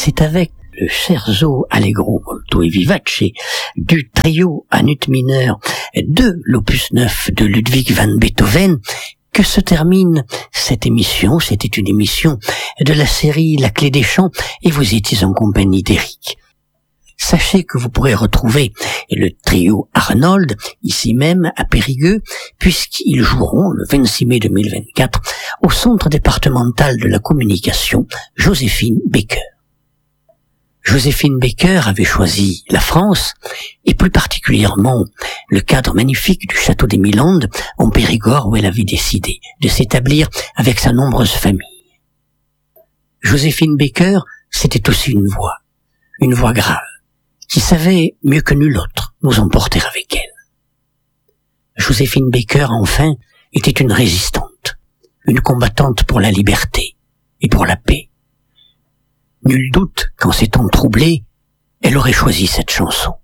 c'est avec le Scherzo Allegro molto e vivace du trio à nut mineur de l'opus 9 de Ludwig van Beethoven que se termine cette émission. C'était une émission de la série La Clé des Chants et vous étiez en compagnie d'Éric. Sachez que vous pourrez retrouver le trio Arnold ici même à Périgueux puisqu'ils joueront le 26 mai 2024 au Centre départemental de la communication Joséphine Baker. Joséphine Baker avait choisi la France et plus particulièrement le cadre magnifique du château des Milandes en Périgord où elle avait décidé de s'établir avec sa nombreuse famille. Joséphine Baker, c'était aussi une voix grave, qui savait mieux que nul autre nous emporter avec elle. Joséphine Baker, enfin, était une résistante, une combattante pour la liberté et pour la paix. Nul doute qu'en ces temps troublés, elle aurait choisi cette chanson.